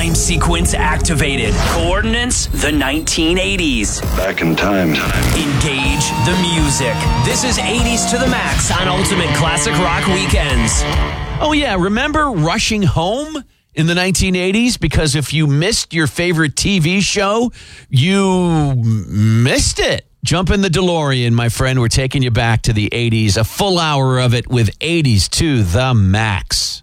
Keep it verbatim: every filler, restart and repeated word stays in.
Time sequence activated. Coordinates, the nineteen eighties. Back in time. Engage the music. This is eighties to the max on Ultimate Classic Rock Weekends. Oh, yeah. Remember Rushing Home in the nineteen eighties? Because if you missed your favorite T V show, you missed it. Jump in the DeLorean, my friend. We're taking you back to the eighties. A full hour of it with eighties to the max.